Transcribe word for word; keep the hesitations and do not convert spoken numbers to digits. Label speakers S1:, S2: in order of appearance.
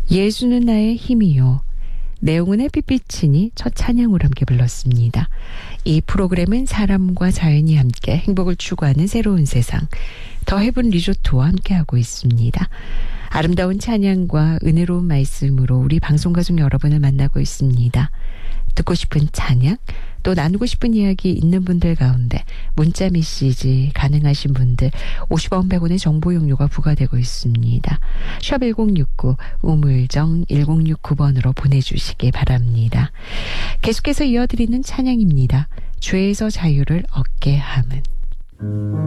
S1: 예수는 나의 힘이요. 내용은 햇빛비치니 첫 찬양으로 함께 불렀습니다. 이 프로그램은 사람과 자연이 함께 행복을 추구하는 새로운 세상, 더 헤븐 리조트와 함께하고 있습니다. 아름다운 찬양과 은혜로운 말씀으로 우리 방송가족 여러분을 만나고 있습니다. 듣고 싶은 찬양, 또 나누고 싶은 이야기 있는 분들 가운데 문자 메시지 가능하신 분들 오십 원 백 원의 정보 용료가 부과되고 있습니다. 샵 일공육구 우물정 일공육구 번으로 보내주시기 바랍니다. 계속해서 이어드리는 찬양입니다. 죄에서 자유를 얻게 함은.